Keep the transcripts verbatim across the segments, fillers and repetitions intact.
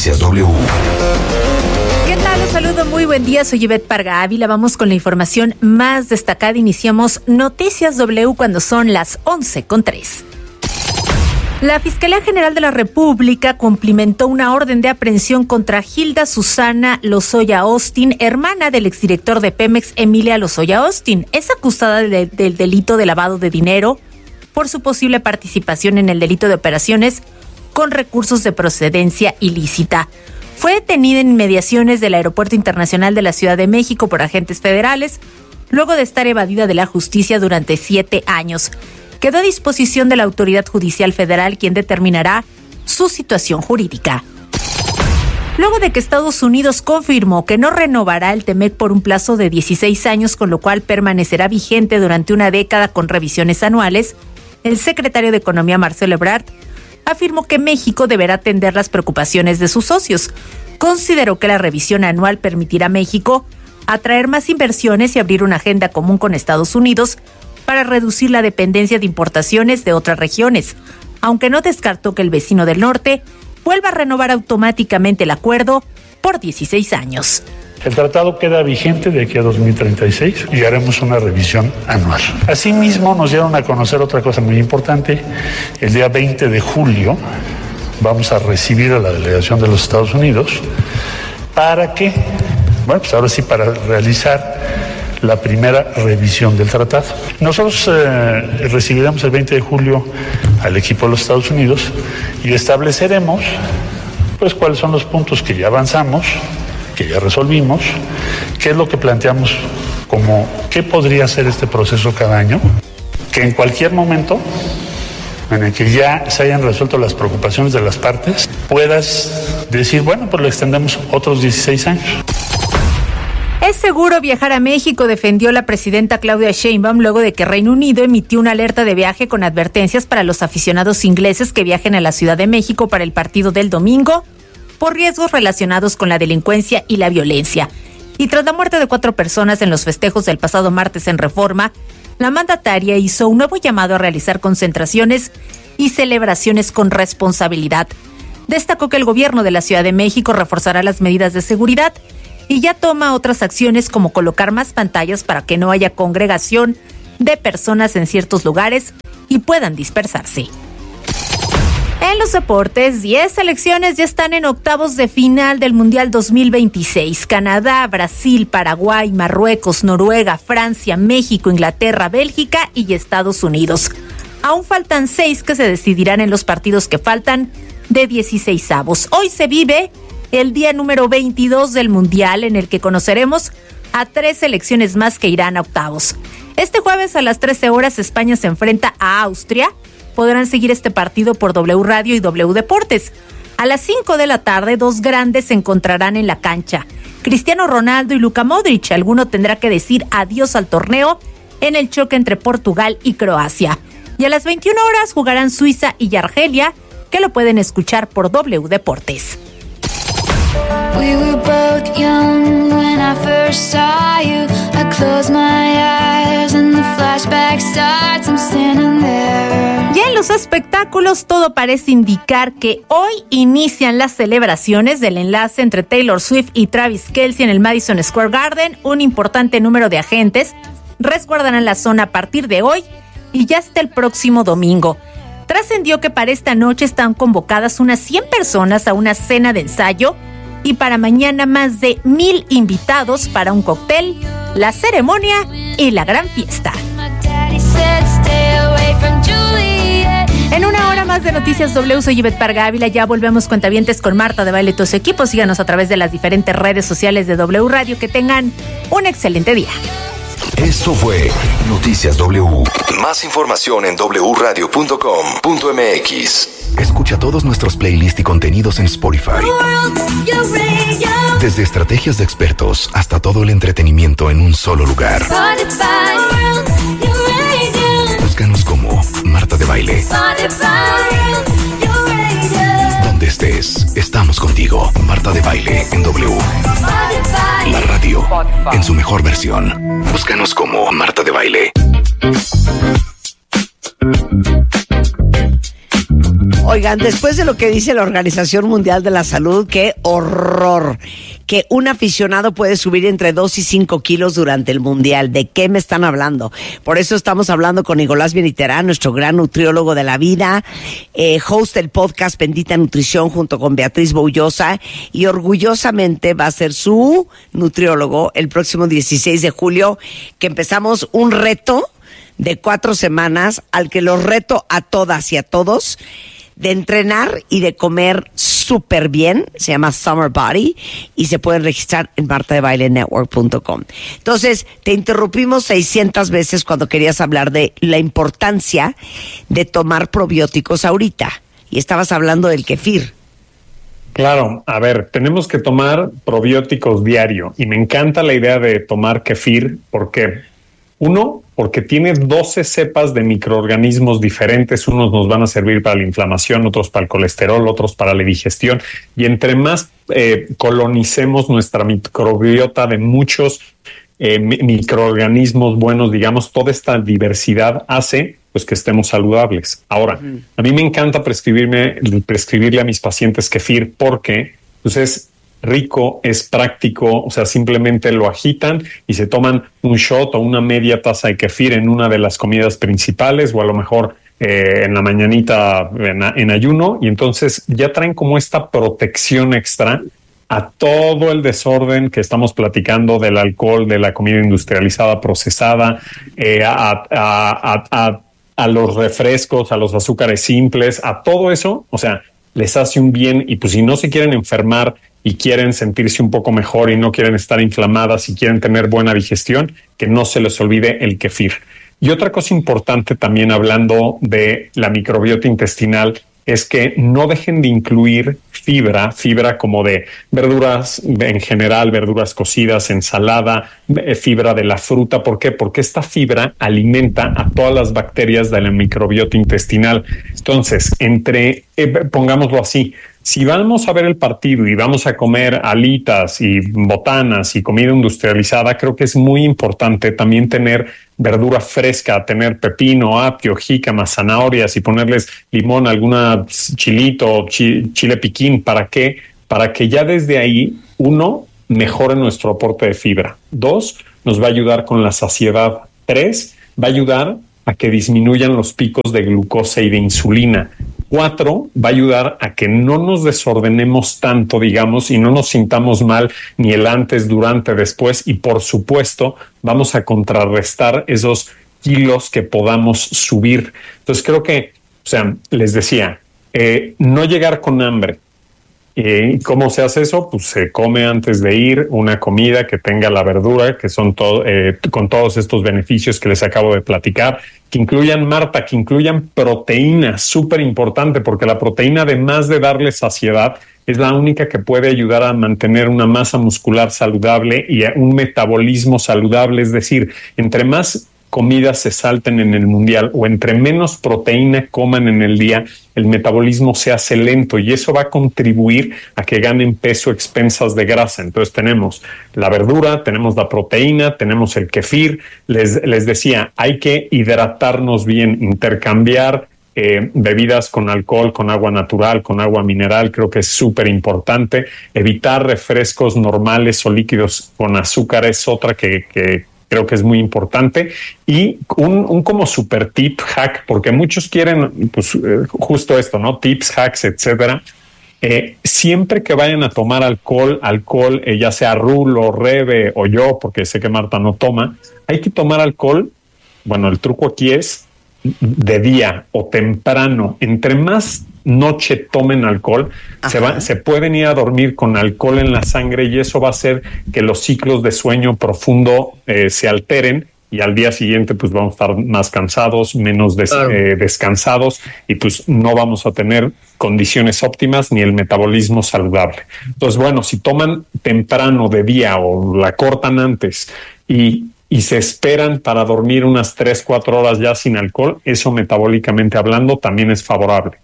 Noticias W. ¿Qué tal? Un saludo, muy buen día. Soy Ivette Parga Ávila. Vamos con la información más destacada. Iniciamos Noticias W cuando son las once con tres. La Fiscalía General de la República cumplimentó una orden de aprehensión contra Hilda Susana Lozoya Austin, hermana del exdirector de Pemex, Emilia Lozoya Austin. Es acusada de, del delito de lavado de dinero por su posible participación en el delito de operaciones con recursos de procedencia ilícita. Fue detenida en inmediaciones del Aeropuerto Internacional de la Ciudad de México por agentes federales, luego de estar evadida de la justicia durante siete años. Quedó a disposición de la Autoridad Judicial Federal, quien determinará su situación jurídica. Luego de que Estados Unidos confirmó que no renovará el TEMEC por un plazo de dieciséis años, con lo cual permanecerá vigente durante una década con revisiones anuales, el secretario de Economía, Marcelo Ebrard, afirmó que México deberá atender las preocupaciones de sus socios. Consideró que la revisión anual permitirá a México atraer más inversiones y abrir una agenda común con Estados Unidos para reducir la dependencia de importaciones de otras regiones, aunque no descartó que el vecino del norte vuelva a renovar automáticamente el acuerdo por dieciséis años. El tratado queda vigente de aquí a dos mil treinta y seis y haremos una revisión anual. Asimismo, nos dieron a conocer otra cosa muy importante. El día veinte de julio vamos a recibir a la delegación de los Estados Unidos para que, bueno, pues ahora sí, para realizar la primera revisión del tratado. Nosotros eh, recibiremos el veinte de julio al equipo de los Estados Unidos y estableceremos, pues, cuáles son los puntos que ya avanzamos, que ya resolvimos, qué es lo que planteamos como qué podría ser este proceso cada año, que en cualquier momento en el que ya se hayan resuelto las preocupaciones de las partes, puedas decir, bueno, pues lo extendemos otros dieciséis años. Es seguro viajar a México, defendió la presidenta Claudia Sheinbaum luego de que Reino Unido emitió una alerta de viaje con advertencias para los aficionados ingleses que viajen a la Ciudad de México para el partido del domingo por riesgos relacionados con la delincuencia y la violencia. Y tras la muerte de cuatro personas en los festejos del pasado martes en Reforma, la mandataria hizo un nuevo llamado a realizar concentraciones y celebraciones con responsabilidad. Destacó que el gobierno de la Ciudad de México reforzará las medidas de seguridad y ya toma otras acciones como colocar más pantallas para que no haya congregación de personas en ciertos lugares y puedan dispersarse. En los deportes, diez selecciones ya están en octavos de final del Mundial dos mil veintiséis. Canadá, Brasil, Paraguay, Marruecos, Noruega, Francia, México, Inglaterra, Bélgica y Estados Unidos. Aún faltan seis que se decidirán en los partidos que faltan de dieciseisavos. Hoy se vive el día número veintidós del Mundial, en el que conoceremos a tres selecciones más que irán a octavos. Este jueves a las trece horas España se enfrenta a Austria. Podrán seguir este partido por W Radio y W Deportes. A las cinco de la tarde, dos grandes se encontrarán en la cancha. Cristiano Ronaldo y Luka Modric. Alguno tendrá que decir adiós al torneo en el choque entre Portugal y Croacia. Y a las veintiuna horas jugarán Suiza y Argelia, que lo pueden escuchar por W Deportes. We were both young when I first saw you. I close my eyes and the flashback starts. I'm standing there. Ya en los espectáculos, todo parece indicar que hoy inician las celebraciones del enlace entre Taylor Swift y Travis Kelce en el Madison Square Garden. Un importante número de agentes resguardarán la zona a partir de hoy y ya hasta el próximo domingo. Trascendió que para esta noche están convocadas unas cien personas a una cena de ensayo y para mañana más de mil invitados para un cóctel, la ceremonia y la gran fiesta. En una hora más de Noticias W, soy Ivette Parga Ávila. Ya volvemos cuentavientes con Marta de Baile y todo su equipo. Síganos a través de las diferentes redes sociales de W Radio. Que tengan un excelente día. Esto fue Noticias W. Más información en doble u radio punto com punto m x. Escucha todos nuestros playlists y contenidos en Spotify. Desde estrategias de expertos hasta todo el entretenimiento en un solo lugar. Búscanos como Marta de Baile. Donde estés, estamos contigo. Marta de Baile en W. La radio en su mejor versión. Búscanos como Marta de Baile. Oigan, después de lo que dice la Organización Mundial de la Salud, qué horror, que un aficionado puede subir entre dos y cinco kilos durante el Mundial. ¿De qué me están hablando? Por eso estamos hablando con Nicolás Beniterán, nuestro gran nutriólogo de la vida, eh, host del podcast Bendita Nutrición junto con Beatriz Boullosa, y orgullosamente va a ser su nutriólogo el próximo dieciséis de julio, que empezamos un reto de cuatro semanas al que los reto a todas y a todos de entrenar y de comer súper bien. Se llama Summer Body y se pueden registrar en marta de baile network punto com. Entonces, te interrumpimos seiscientas veces cuando querías hablar de la importancia de tomar probióticos ahorita. Y estabas hablando del kefir. Claro, a ver, tenemos que tomar probióticos diario. Y me encanta la idea de tomar kefir porque... Uno, porque tiene doce cepas de microorganismos diferentes. Unos nos van a servir para la inflamación, otros para el colesterol, otros para la digestión. Y entre más eh, colonicemos nuestra microbiota de muchos eh, microorganismos buenos, digamos, toda esta diversidad hace pues que estemos saludables. Ahora, uh-huh. a mí me encanta prescribirme, prescribirle a mis pacientes kefir porque pues es rico, es práctico, o sea, simplemente lo agitan y se toman un shot o una media taza de kefir en una de las comidas principales o a lo mejor eh, en la mañanita en, en ayuno, y entonces ya traen como esta protección extra a todo el desorden que estamos platicando del alcohol, de la comida industrializada, procesada, eh, a, a, a, a, a los refrescos, a los azúcares simples, a todo eso, o sea, les hace un bien. Y pues si no se quieren enfermar y quieren sentirse un poco mejor y no quieren estar inflamadas y quieren tener buena digestión, que no se les olvide el kefir. Y otra cosa importante también hablando de la microbiota intestinal es que no dejen de incluir fibra, fibra como de verduras en general, verduras cocidas, ensalada, fibra de la fruta. ¿Por qué? Porque esta fibra alimenta a todas las bacterias de la microbiota intestinal. Entonces, entre, eh, pongámoslo así, si vamos a ver el partido y vamos a comer alitas y botanas y comida industrializada, creo que es muy importante también tener verdura fresca, tener pepino, apio, jícama, zanahorias y ponerles limón, alguna chilito, chi, chile piquín. ¿Para qué? Para que ya desde ahí, uno, mejore nuestro aporte de fibra. Dos, nos va a ayudar con la saciedad. Tres, va a ayudar a que disminuyan los picos de glucosa y de insulina. Cuatro, va a ayudar a que no nos desordenemos tanto, digamos, y no nos sintamos mal ni el antes, durante, después. Y por supuesto, vamos a contrarrestar esos kilos que podamos subir. Entonces creo que, o sea, les decía, eh, no llegar con hambre. ¿Y cómo se hace eso? Pues se come antes de ir una comida que tenga la verdura, que son todo, eh, con todos estos beneficios que les acabo de platicar, que incluyan, Marta, que incluyan proteína, súper importante, porque la proteína, además de darle saciedad, es la única que puede ayudar a mantener una masa muscular saludable y un metabolismo saludable. Es decir, entre más comidas se salten en el mundial o entre menos proteína coman en el día, el metabolismo se hace lento y eso va a contribuir a que ganen peso a expensas de grasa. Entonces tenemos la verdura, tenemos la proteína, tenemos el kefir. Les, les decía, hay que hidratarnos bien, intercambiar eh, bebidas con alcohol, con agua natural, con agua mineral. Creo que es súper importante. Evitar refrescos normales o líquidos con azúcar es otra que, que creo que es muy importante. Y un, un como super tip, hack, porque muchos quieren pues eh, justo esto, ¿no? Tips, hacks, etcétera. Eh, siempre que vayan a tomar alcohol, alcohol, eh, ya sea Rulo, Rebe o yo, porque sé que Marta no toma, hay que tomar alcohol. Bueno, el truco aquí es de día o temprano. Entre más noche tomen alcohol, se, va, se pueden ir a dormir con alcohol en la sangre y eso va a hacer que los ciclos de sueño profundo eh, se alteren y al día siguiente pues vamos a estar más cansados, menos des, claro. eh, descansados y pues no vamos a tener condiciones óptimas ni el metabolismo saludable. Entonces, bueno, si toman temprano de día o la cortan antes y y se esperan para dormir unas tres, cuatro horas ya sin alcohol, eso metabólicamente hablando también es favorable.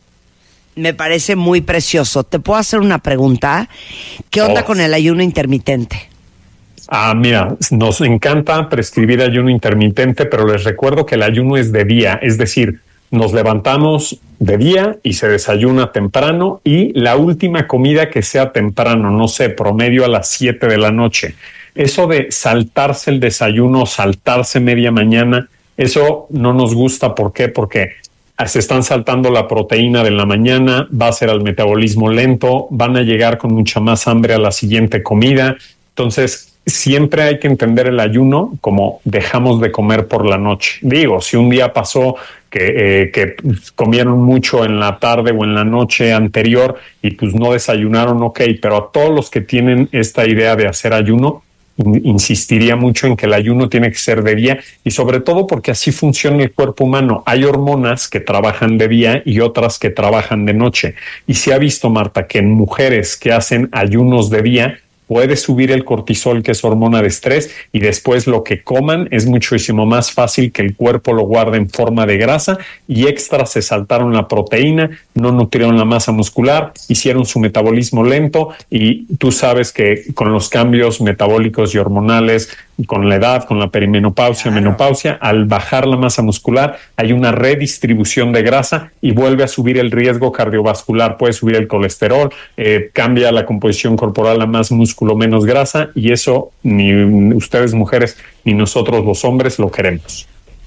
Me parece muy precioso. ¿Te puedo hacer una pregunta? ¿Qué onda oh. con el ayuno intermitente? Ah, mira, nos encanta prescribir ayuno intermitente, pero les recuerdo que el ayuno es de día, es decir, nos levantamos de día y se desayuna temprano, y la última comida que sea temprano, no sé, promedio a las siete de la noche. Eso de saltarse el desayuno, saltarse media mañana, eso no nos gusta. ¿Por qué? Porque se están saltando la proteína de la mañana, va a ser al metabolismo lento, van a llegar con mucha más hambre a la siguiente comida. Entonces, siempre hay que entender el ayuno como dejamos de comer por la noche. Digo, si un día pasó que, eh, que comieron mucho en la tarde o en la noche anterior y pues no desayunaron, ok, pero a todos los que tienen esta idea de hacer ayuno, insistiría mucho en que el ayuno tiene que ser de día, y sobre todo porque así funciona el cuerpo humano. Hay hormonas que trabajan de día y otras que trabajan de noche. Y se ha visto, Marta, que en mujeres que hacen ayunos de día puede subir el cortisol, que es hormona de estrés, y después lo que coman es muchísimo más fácil que el cuerpo lo guarde en forma de grasa, y extra se saltaron la proteína, no nutrieron la masa muscular, hicieron su metabolismo lento, y tú sabes que con los cambios metabólicos y hormonales, con la edad, con la perimenopausia, claro, menopausia, al bajar la masa muscular hay una redistribución de grasa y vuelve a subir el riesgo cardiovascular, puede subir el colesterol, eh, cambia la composición corporal a más músculo, menos grasa, y eso ni ustedes mujeres ni nosotros los hombres lo queremos.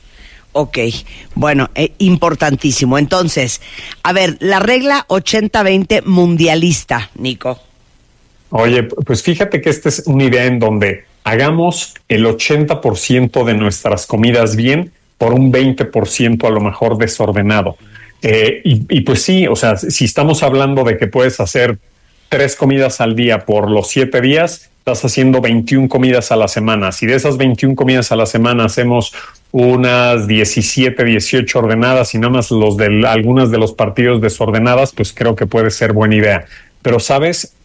Ok, bueno, eh, importantísimo. Entonces, a ver, la regla ochenta veinte mundialista, Nico. Oye, pues fíjate que esta es una idea en donde hagamos el ochenta por ciento de nuestras comidas bien por un veinte por ciento a lo mejor desordenado. Eh, y, y pues sí, o sea, si estamos hablando de que puedes hacer tres comidas al día por los siete días, estás haciendo veintiuna comidas a la semana. Si de esas veintiuna comidas a la semana hacemos unas diecisiete, dieciocho ordenadas y nada más los de algunas de los partidos desordenadas, pues creo que puede ser buena idea. Pero, ¿sabes?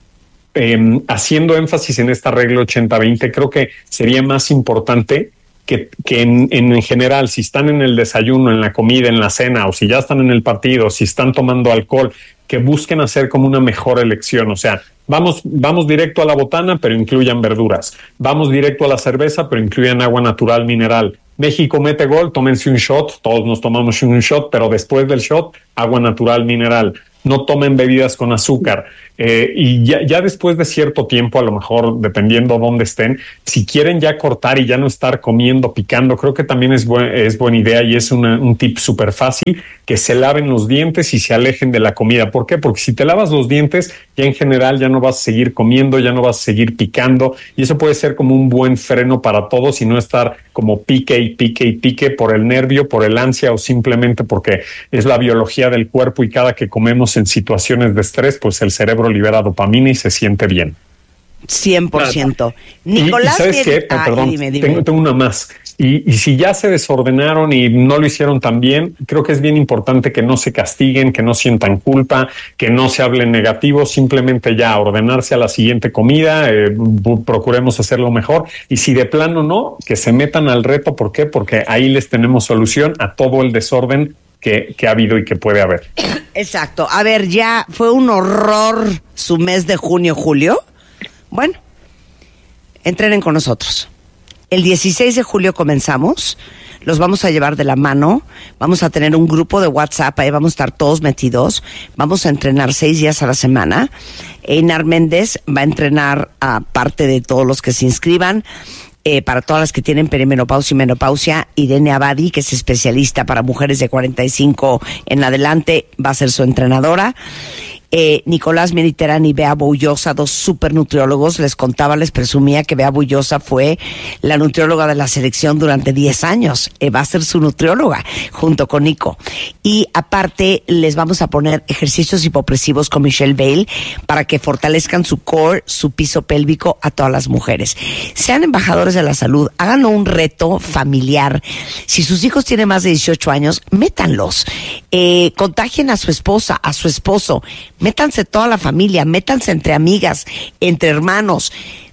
Eh, haciendo énfasis en esta regla ochenta veinte, creo que sería más importante que, que en, en general, si están en el desayuno, en la comida, en la cena, o si ya están en el partido, si están tomando alcohol, que busquen hacer como una mejor elección. O sea, vamos, vamos directo a la botana, pero incluyan verduras. Vamos directo a la cerveza, pero incluyan agua natural mineral. México mete gol, tómense un shot, todos nos tomamos un shot, pero después del shot, agua natural mineral. No tomen bebidas con azúcar. Eh, y ya, ya después de cierto tiempo, a lo mejor dependiendo dónde estén, si quieren ya cortar y ya no estar comiendo, picando, creo que también es, buen, es buena idea, y es una, un tip súper fácil, que se laven los dientes y se alejen de la comida. ¿Por qué? Porque si te lavas los dientes, ya en general ya no vas a seguir comiendo, ya no vas a seguir picando, y eso puede ser como un buen freno para todos y no estar como pique y pique y pique por el nervio, por el ansia, o simplemente porque es la biología del cuerpo, y cada que comemos en situaciones de estrés, pues el cerebro libera dopamina y se siente bien. cien por ciento. Nicolás, y, y ¿sabes qué? Ah, Perdón, dime, dime. Tengo, tengo una más. Y, y si ya se desordenaron y no lo hicieron tan bien, creo que es bien importante que no se castiguen, que no sientan culpa, que no se hablen negativo, simplemente ya ordenarse a la siguiente comida, eh, procuremos hacerlo mejor, y si de plano no, que se metan al reto. ¿Por qué? Porque ahí les tenemos solución a todo el desorden que, que ha habido y que puede haber. Exacto. A ver, ya fue un horror su mes de junio, julio. Bueno, entrenen con nosotros. El dieciséis de julio comenzamos, los vamos a llevar de la mano, vamos a tener un grupo de WhatsApp, ahí vamos a estar todos metidos, vamos a entrenar seis días a la semana. Einar Méndez va a entrenar a parte de todos los que se inscriban. Eh, para todas las que tienen perimenopausia y menopausia, Irene Abadi, que es especialista para mujeres de cuarenta y cinco en adelante, va a ser su entrenadora. Eh, Nicolás Mediterán y Bea Bullosa, dos super nutriólogos. Les contaba, les presumía que Bea Bullosa fue la nutrióloga de la selección durante diez años. Eh, va a ser su nutrióloga junto con Nico. Y aparte les vamos a poner ejercicios hipopresivos con Michelle Bale para que fortalezcan su core, su piso pélvico a todas las mujeres. Sean embajadores de la salud, háganlo un reto familiar. Si sus hijos tienen más de dieciocho años, métanlos. Eh, contagien a su esposa, a su esposo. Métanse toda la familia, métanse entre amigas, entre hermanos.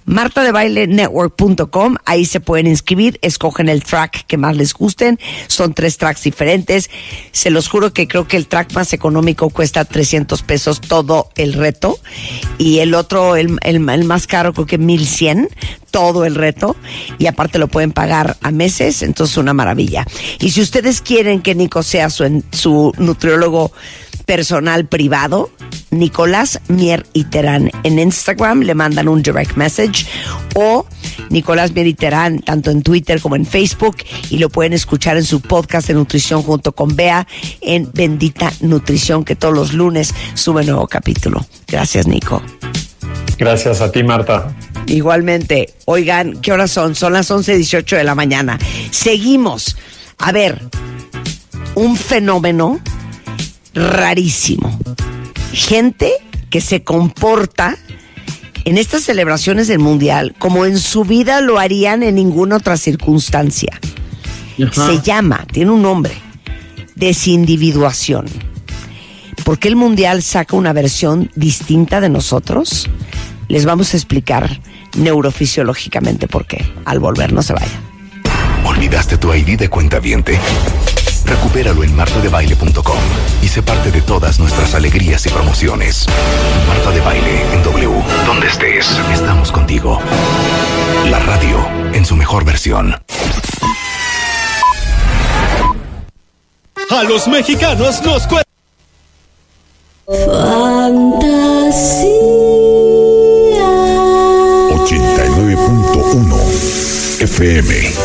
marta de baile network punto com, ahí se pueden inscribir, escogen el track que más les gusten, son tres tracks diferentes, se los juro que creo que el track más económico cuesta trescientos pesos todo el reto, y el otro, el, el, el más caro creo que mil cien, todo el reto, y aparte lo pueden pagar a meses, entonces una maravilla. Y si ustedes quieren que Nico sea su, su nutriólogo personal privado, Nicolás Mier y Terán en Instagram, le mandan un direct message, o Nicolás Mier y Terán tanto en Twitter como en Facebook, y lo pueden escuchar en su podcast de nutrición junto con Bea en Bendita Nutrición, que todos los lunes sube nuevo capítulo. Gracias, Nico. Gracias a ti, Marta. Igualmente. Oigan, ¿qué horas son? Son las once dieciocho de la mañana. Seguimos. A ver, un fenómeno rarísimo. Gente que se comporta en estas celebraciones del Mundial como en su vida lo harían en ninguna otra circunstancia. Ajá. Se llama, tiene un nombre, desindividuación. ¿Por qué el Mundial saca una versión distinta de nosotros? Les vamos a explicar neurofisiológicamente por qué. Al volver, no se vayan. ¿Olvidaste tu I D de cuentaviente? Recupéralo en marta de baile punto com y sé parte de todas nuestras alegrías y promociones. Marta de Baile en W. Donde estés, estamos contigo. La radio en su mejor versión. A los mexicanos nos cuesta. Fantasía. ochenta y nueve punto uno F M.